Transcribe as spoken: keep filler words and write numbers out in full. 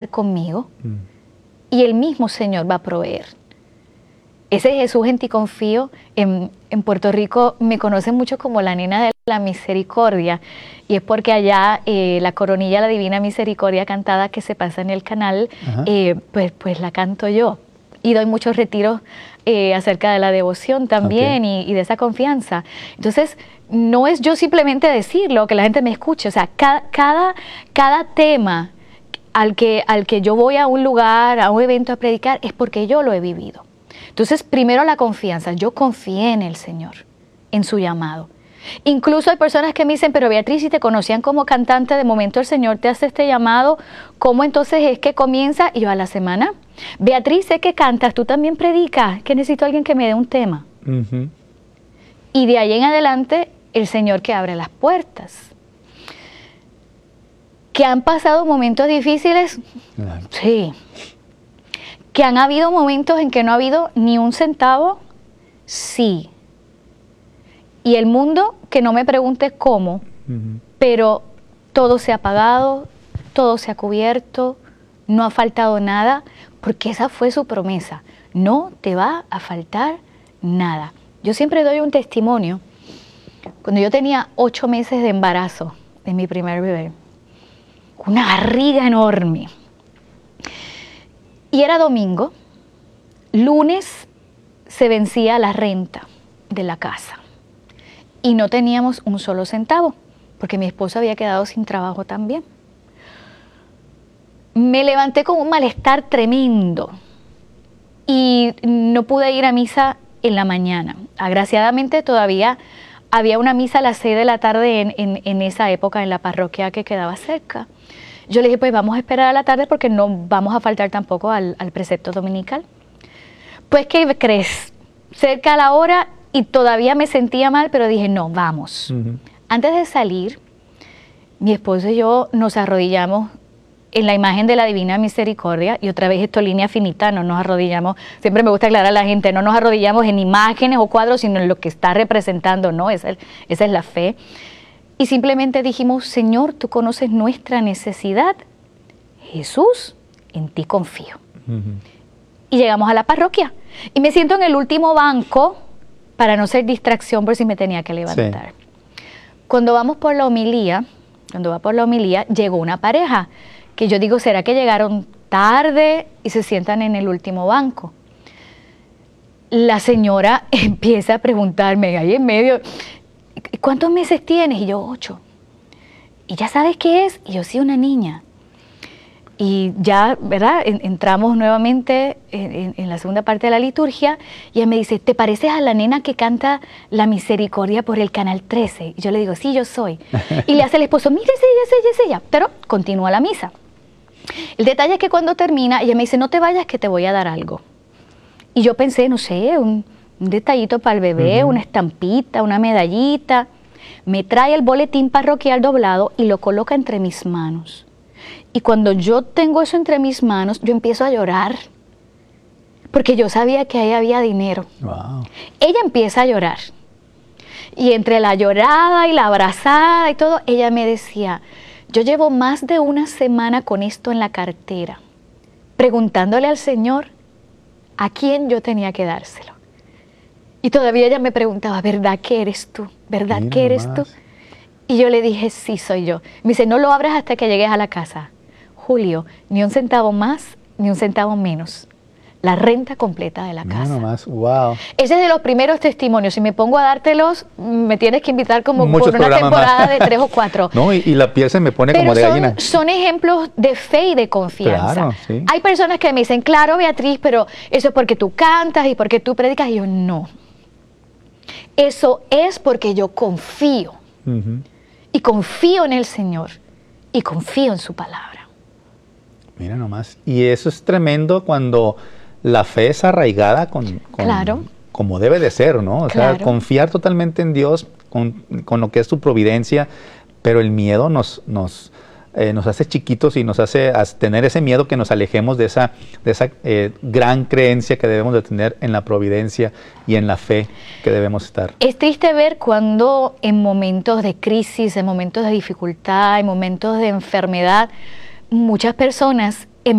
conmigo mm. y el mismo Señor va a proveer. Ese Jesús en ti confío. En, en Puerto Rico me conocen mucho como la nena de la misericordia, y es porque allá eh, la coronilla, la Divina Misericordia cantada que se pasa en el canal, eh, pues, pues la canto yo. Y doy muchos retiros eh, acerca de la devoción también okay. y, y de esa confianza. Entonces, no es yo simplemente decirlo, que la gente me escuche. O sea, cada, cada, cada tema al que, al que yo voy a un lugar, a un evento a predicar, es porque yo lo he vivido. Entonces, primero la confianza. Yo confié en el Señor, en su llamado. Incluso hay personas que me dicen, pero Beatriz, si te conocían como cantante, de momento el Señor te hace este llamado, ¿cómo entonces es que comienza? Y yo, a la semana, Beatriz, sé que cantas, tú también predicas, que necesito a alguien que me dé un tema. Uh-huh. Y de ahí en adelante, el Señor que abre las puertas. ¿Que han pasado momentos difíciles? Claro. Sí. ¿Que han habido momentos en que no ha habido ni un centavo? Sí. Y el mundo, que no me preguntes cómo, uh-huh. pero todo se ha pagado, todo se ha cubierto, no ha faltado nada, porque esa fue su promesa. No te va a faltar nada. Yo siempre doy un testimonio. Cuando yo tenía ocho meses de embarazo de mi primer bebé, una barriga enorme, y era domingo, lunes se vencía la renta de la casa. Y no teníamos un solo centavo, porque mi esposo había quedado sin trabajo también. Me levanté con un malestar tremendo y no pude ir a misa en la mañana. Agraciadamente todavía había una misa a las seis de la tarde en, en, en esa época en la parroquia que quedaba cerca. Yo le dije, pues vamos a esperar a la tarde porque no vamos a faltar tampoco al, al precepto dominical. Pues, ¿qué crees? Cerca a la hora y todavía me sentía mal, pero dije, no, vamos. Uh-huh. Antes de salir, mi esposo y yo nos arrodillamos en la imagen de la Divina Misericordia, y otra vez esto línea finita, no nos arrodillamos, siempre me gusta aclarar a la gente, no nos arrodillamos en imágenes o cuadros, sino en lo que está representando, no, esa es, esa es la fe. Y simplemente dijimos, Señor, tú conoces nuestra necesidad, Jesús, en ti confío. Uh-huh. Y llegamos a la parroquia, y me siento en el último banco, para no ser distracción por si me tenía que levantar. Sí. Cuando vamos por la homilía, cuando va por la homilía, llegó una pareja, que yo digo, ¿será que llegaron tarde y se sientan en el último banco? La señora empieza a preguntarme ahí en medio, ¿cuántos meses tienes? Y yo, ocho. ¿Y ya sabes qué es? Y yo, sí, una niña. Y ya, ¿verdad? Entramos nuevamente en, en, en la segunda parte de la liturgia y ella me dice, ¿te pareces a la nena que canta La Misericordia por el Canal trece? Y yo le digo, sí, yo soy. Y le hace el esposo, mire, es ella, es ella, es ella. Pero continúa la misa. El detalle es que cuando termina, ella me dice, no te vayas que te voy a dar algo. Y yo pensé, no sé, un, un detallito para el bebé, uh-huh. una estampita, una medallita. Me trae el boletín parroquial doblado y lo coloca entre mis manos. Y cuando yo tengo eso entre mis manos, yo empiezo a llorar, porque yo sabía que ahí había dinero. Wow. Ella empieza a llorar, y entre la llorada y la abrazada y todo, ella me decía, yo llevo más de una semana con esto en la cartera, preguntándole al Señor a quién yo tenía que dárselo. Y todavía ella me preguntaba, ¿verdad que eres tú? ¿Verdad Mira que eres más. tú? Y yo le dije, sí, soy yo. Me dice, no lo abras hasta que llegues a la casa. Julio, ni un centavo más, ni un centavo menos. La renta completa de la casa. No, más, wow. Ese es de los primeros testimonios. Si me pongo a dártelos, me tienes que invitar como Muchos por una temporada más. de tres o cuatro. No, y, y la piel se me pone Pero como de son, gallina. son ejemplos de fe y de confianza. Claro, sí. Hay personas que me dicen, claro, Beatriz, pero eso es porque tú cantas y porque tú predicas. Y yo, no. Eso es porque yo confío. Uh-huh. Y confío en el Señor. Y confío en su palabra. Mira nomás. Y eso es tremendo cuando la fe es arraigada con, con claro. como debe de ser, ¿no? O claro. sea, confiar totalmente en Dios, con, con lo que es su providencia, pero el miedo nos, nos, eh, nos hace chiquitos y nos hace tener ese miedo que nos alejemos de esa, de esa eh, gran creencia que debemos de tener en la providencia y en la fe que debemos estar. Es triste ver cuando en momentos de crisis, en momentos de dificultad, en momentos de enfermedad, muchas personas